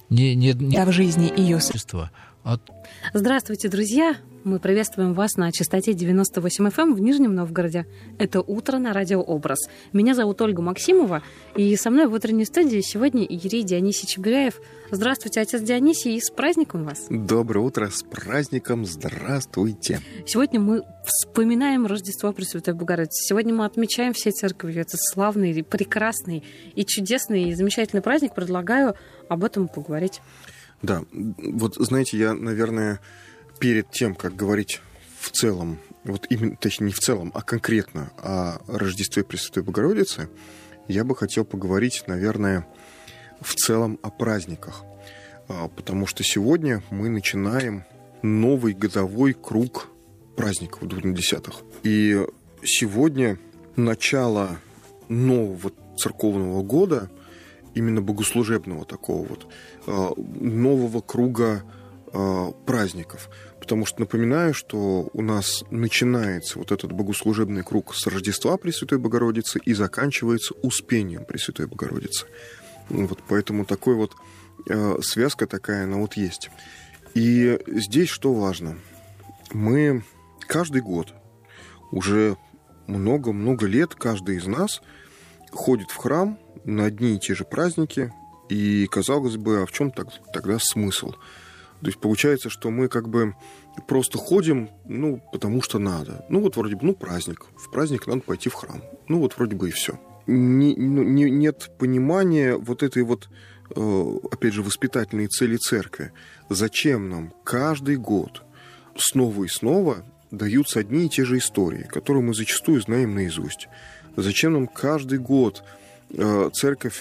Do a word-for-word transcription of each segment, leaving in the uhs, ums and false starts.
Не, не, не... в жизни ее существа. От... Здравствуйте, друзья! Мы приветствуем вас на частоте девяносто восемь эф эм в Нижнем Новгороде. Это «Утро» на радио «Образ». Меня зовут Ольга Максимова, и со мной в утренней студии сегодня Ирий Дионисий Чебиряев. Здравствуйте, отец Дионисий, и с праздником вас! Доброе утро, с праздником, здравствуйте! Сегодня мы вспоминаем Рождество Пресвятой Богородицы. Сегодня мы отмечаем всей церковью этот славный, прекрасный и чудесный, и замечательный праздник. Предлагаю об этом поговорить. Да, вот знаете, я, наверное, перед тем, как говорить в целом, вот именно, точнее, не в целом, а конкретно о Рождестве Пресвятой Богородицы, я бы хотел поговорить, наверное, в целом о праздниках. Потому что сегодня мы начинаем новый годовой круг праздников двунадесятых. И сегодня начало нового церковного года, именно богослужебного такого вот, нового круга праздников. Потому что напоминаю, что у нас начинается вот этот богослужебный круг с Рождества Пресвятой Богородицы и заканчивается Успением Пресвятой Богородицы. Вот поэтому такой вот связка такая, она вот есть. И здесь что важно? Мы каждый год, уже много-много лет, каждый из нас ходит в храм на одни и те же праздники, и, казалось бы, а в чем тогда смысл? То есть получается, что мы как бы просто ходим, ну, потому что надо. Ну, вот вроде бы, ну, праздник. В праздник надо пойти в храм. Ну, вот вроде бы и все. Не, не, нет понимания вот этой вот, опять же, воспитательной цели церкви. Зачем нам каждый год снова и снова даются одни и те же истории, которые мы зачастую знаем наизусть? Зачем нам каждый год церковь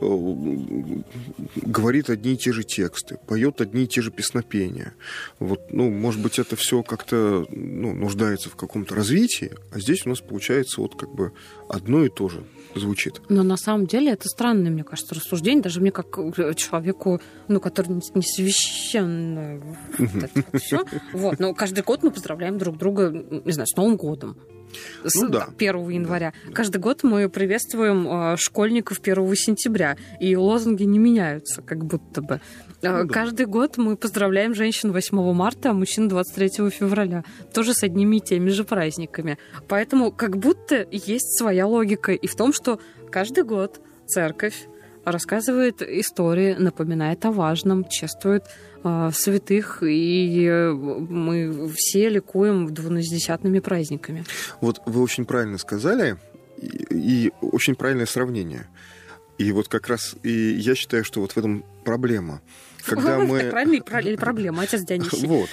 говорит одни и те же тексты, поет одни и те же песнопения? Вот, ну, может быть, это все как-то, ну, нуждается в каком-то развитии, а здесь у нас получается вот как бы одно и то же звучит. Но на самом деле это странное, мне кажется, рассуждение, даже мне как человеку, ну, который не священный, вот, но каждый год мы поздравляем друг друга, не знаю, с Новым годом. С ну, да. первого января. Да, да. Каждый год мы приветствуем э, школьников первого сентября, и лозунги не меняются, как будто бы. Э, ну, каждый да. год мы поздравляем женщин восьмого марта, а мужчин двадцать третьего февраля. Тоже с одними и теми же праздниками. Поэтому как будто есть своя логика и в том, что каждый год церковь рассказывает истории, напоминает о важном, чествует э, святых, и мы все ликуем двунадесятными праздниками. Вот вы очень правильно сказали, и, и очень правильное сравнение. И вот как раз и я считаю, что вот в этом проблема. Когда мы... Правильно или проблема, отец Дионисий? Вот.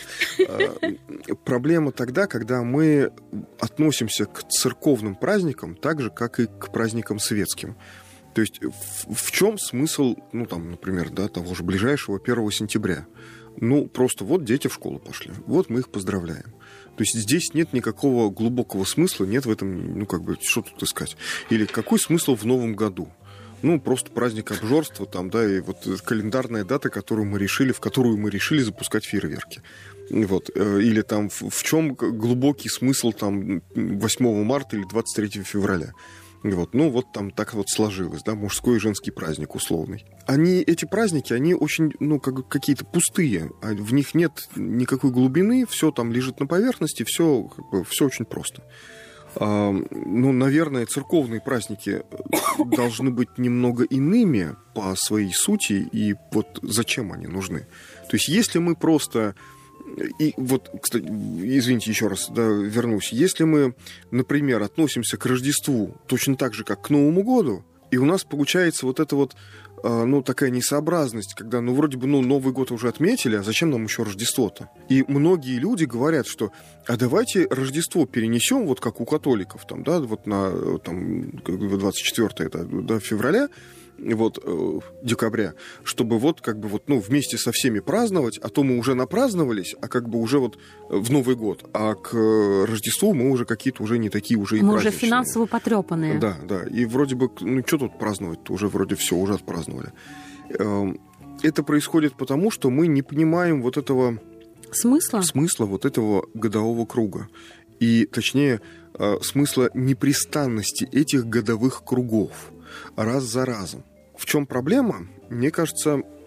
Проблема тогда, когда мы относимся к церковным праздникам так же, как и к праздникам светским. То есть в, в чем смысл, ну, там, например, да, того же ближайшего первого сентября? Ну, просто вот дети в школу пошли, вот мы их поздравляем. То есть здесь нет никакого глубокого смысла, нет в этом, ну, как бы, что тут искать. Или какой смысл в Новом году? Ну, просто праздник обжорства, там, да, и вот календарная дата, которую мы решили, в которую мы решили запускать фейерверки. Вот. Или там в, в чем глубокий смысл там восьмого марта или двадцать третьего февраля? Вот, ну, вот там так вот сложилось, да, мужской и женский праздник условный. Они, эти праздники, они очень, ну, как, какие-то пустые, в них нет никакой глубины, все там лежит на поверхности, все, как бы, все очень просто. А, ну, наверное, церковные праздники должны быть немного иными по своей сути, и вот зачем они нужны. То есть, если мы просто... И вот, кстати, извините, еще раз, да, вернусь. Если мы, например, относимся к Рождеству точно так же, как к Новому году, и у нас получается вот эта вот, ну, такая несообразность, когда, ну, вроде бы, ну, Новый год уже отметили, а зачем нам еще Рождество-то? И многие люди говорят, что, а давайте Рождество перенесем, вот как у католиков, там, да, вот на, там, двадцать четвёртого да, да, февраля, вот, э, декабря, чтобы вот как бы вот, ну, вместе со всеми праздновать, а то мы уже напраздновались, а как бы уже вот в Новый год, а к Рождеству мы уже какие-то уже не такие уже и мы праздничные. Мы уже финансово потрепанные. Да, да, и вроде бы, ну, что тут праздновать-то, уже вроде все, уже отпраздновали. Э, это происходит потому, что мы не понимаем вот этого... Смысла? Смысла вот этого годового круга. И, точнее, э, смысла непрестанности этих годовых кругов раз за разом. В чем проблема? Мне кажется,